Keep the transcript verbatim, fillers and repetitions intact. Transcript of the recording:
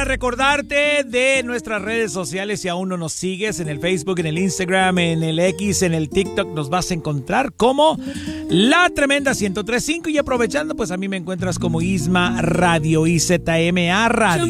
recordarte de nuestras redes sociales. Si aún no nos sigues en el Facebook, en el Instagram, en el X, en el TikTok, nos vas a encontrar como La Tremenda ciento tres punto cinco. Y aprovechando, pues a mí me encuentras como Isma Radio, I Z M A Radio.